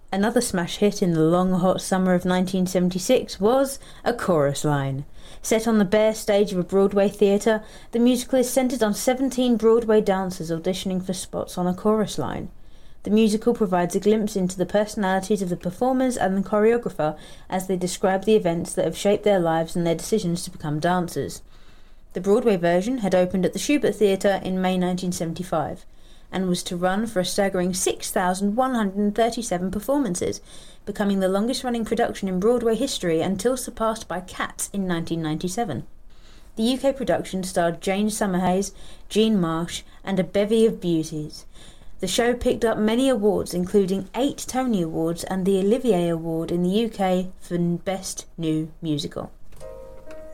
Another smash hit in the long hot summer of 1976 was A Chorus Line. Set on the bare stage of a Broadway theatre, the musical is centred on 17 Broadway dancers auditioning for spots on a chorus line. The musical provides a glimpse into the personalities of the performers and the choreographer as they describe the events that have shaped their lives and their decisions to become dancers. The Broadway version had opened at the Shubert Theatre in May 1975 and was to run for a staggering 6,137 performances, becoming the longest-running production in Broadway history until surpassed by Cats in 1997. The UK production starred Jane Summerhays, Jean Marsh, and a bevy of beauties. The show picked up many awards, including 8 Tony Awards and the Olivier Award in the UK for Best New Musical.